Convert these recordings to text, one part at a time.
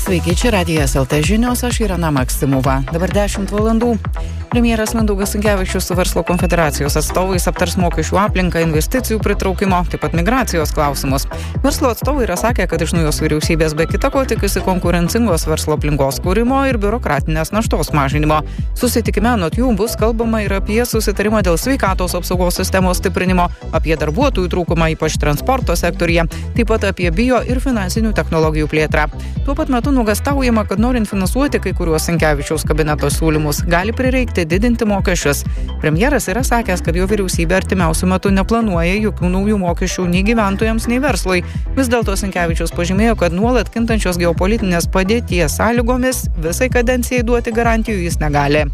Sveiki, čia Radijas LT žinios, aš Irena Maksimova. Dabar 10 valandų. Premjeras Mindaugas Sinkevičius su Verslo konfederacijos atstovais aptars mokesčių aplinką, investicijų pritraukimo, taip pat migracijos klausimus. Verslo atstovai yra sakę, kad iš naujos vyriausybės be kita ko tikisi konkurencingos verslo aplinkos kūrimo ir biurokratinės naštos mažinimo. Susitikime anot jų bus kalbama ir apie susitarimą dėl sveikatos apsaugos sistemos stiprinimo, apie darbuotojų trūkumą, ypač transporto sektorija, taip pat apie bio ir finansinių technologijų plėtrą. Tuo pat metu nuogąstaujama, kad norint finansuoti kai kuriuos Sinkevičiaus kabineto siūlymus, gali prireikti didinti mokesčius. Premjeras yra sakęs, kad jo vyriausybė artimiausiu metu neplanuoja jokių naujų mokesčių nei gyventojams, nei verslui. Vis dėlto Sinkevičius pažymėjo, kad nuolat kintančios geopolitinės padėties sąlygomis visai kadencijai duoti garantijų jis negali.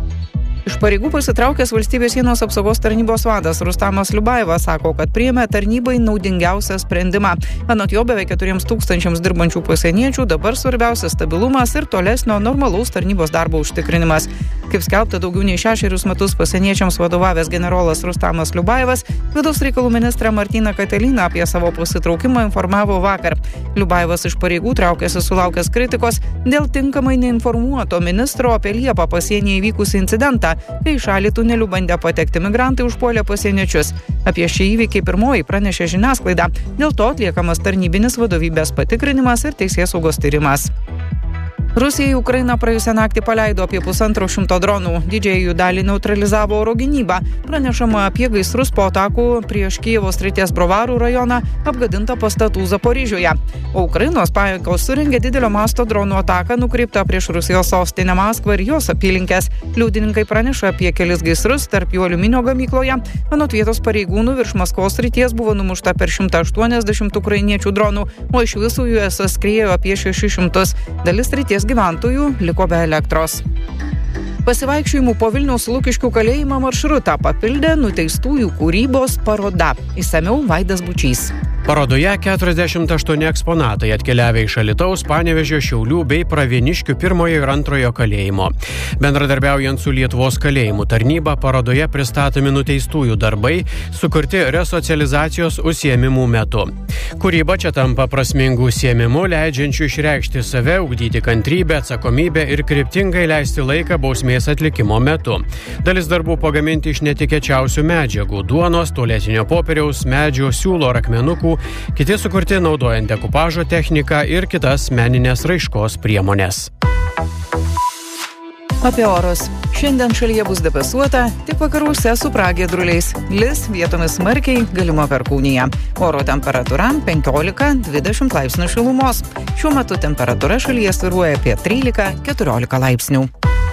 Iš pareigų pasitraukęs Valstybės sienos apsaugos tarnybos vadas Rustamas Liubajevas sako, kad priėmė tarnybai naudingiausią sprendimą. Anot jo beveik 4,000 dirbančių pasieniečių dabar svarbiausia stabilumas ir tolesnio normalaus tarnybos darbo užtikrinimas. Kaip skelbta, daugiau nei 6 metus pasieniečiams vadovavęs generolas Rustamas Liubajevas vidaus reikalų ministrą Martyną Kateliną apie savo pasitraukimą informavo vakar. Liubajevas iš pareigų traukėsi sulaukęs kritikos dėl tinkamai neinformuoto ministro apie Liepą pasienyje įvykusį incidentą, kai į šalį tuneliu bandė patekti migrantai užpuolė pasieniečius. Apie šį įvykį pirmoji pranešė žiniasklaida. Dėl to atliekamas tarnybinis vadovybės patikrinimas ir teisėsaugos tyrimas. Rusija į Ukrainą praėjusią naktį paleido apie 150 dronų. Didžiąją jų dalį neutralizavo oro gynyba. Pranešama apie gaisrus po atakų prieš Kijevo srities Brovarų rajoną, apgadintą pastatų Zaporižiuje. O Ukrainos pajėgos surengė didelio masto dronų ataką nukreiptą prieš Rusijos sostinę Maskvą ir jos apylinkes. Liudininkai praneša apie kelis gaisrus, tarp jų aliuminio gamykloje. Anot vietos pareigūnų virš Maskvos srities buvo numušta per 180 ukrainiečių dronų, o iš visų jų skriejo apie 600. Dalis srities gyventojų liko be elektros. Pasivaikščiojimų po Vilniaus Lukiškių kalėjimą maršrutą papildė nuteistųjų kūrybos paroda. Išsamiau Vaidas Bučys. Parodoje 48 eksponatai atkeliavę iš Alytaus, Panevėžio, Šiaulių bei Pravieniškių 1 ir 2 kalėjimo. Bendradarbiaujant su Lietuvos kalėjimų tarnyba, parodoje pristatomi nuteistųjų darbai, sukurti resocializacijos užsiėmimų metu. Kūryba čia tampa prasmingų užsiėmimų, leidžiančių išreikšti save, ugdyti kantrybę, atsakomybę ir kryptingai leisti laiką bausmės atlikimo metu. Dalis darbų pagaminti iš netikėčiausių medžiagų – duonos, tualetinio popieriaus, medžio, siūlo ar akmenukų, kiti sukurti naudojant dekupažo techniką ir kitas meninės raiškos priemonės. Apie orus. Šiandien šalyje bus debesuota, tik vakaruose su pragiedruliais. Lis vietomis smarkiai, galima perkūnija. Oro temperatūra 15-20 laipsnių šilumos. Šiuo metu temperatūra šalyje svyruoja apie 13-14 laipsnių.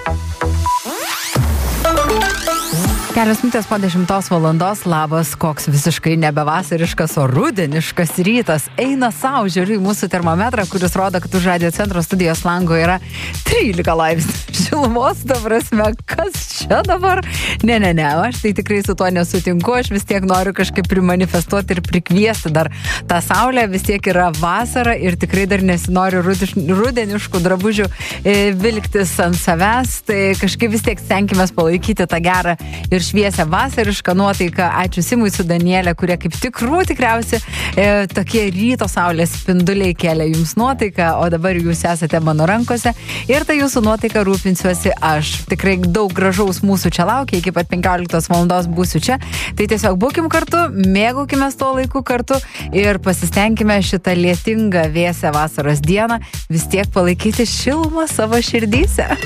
4 po 10 valandos, labas, koks visiškai nebevasariškas, o rudeniškas rytas. Eina sau, žiūriu į mūsų termometrą, kuris rodo, kad už Radio centro studijos lango yra 13 laipsnių šilumos, ta prasme, kas čia dabar? Ne, aš tai tikrai su tuo nesutinku, aš vis tiek noriu kažkaip primanifestuoti ir prikviesti dar tą saulę, vis tiek yra vasara ir tikrai dar nesinoriu rudeniškų drabužių vilktis ant savęs, tai kažkaip vis tiek stenkimės palaikyti tą gerą ir šviesią vasarišką nuotaiką. Ačiū Simui su Danielė, kurie kaip tikriausiai tokie ryto saulės spinduliai kelia jums nuotaiką, o dabar jūs esate mano rankose ir tai jūsų nuotaiką rūpinsiuosi aš. Tikrai daug gražaus mūsų čia laukia, iki pat 15 valandos būsiu čia. Tai tiesiog būkim kartu, mėgaukime tuo laiku kartu ir pasistengime šitą lietingą, vėsią vasaros dieną vis tiek palaikyti šilumą savo širdyse.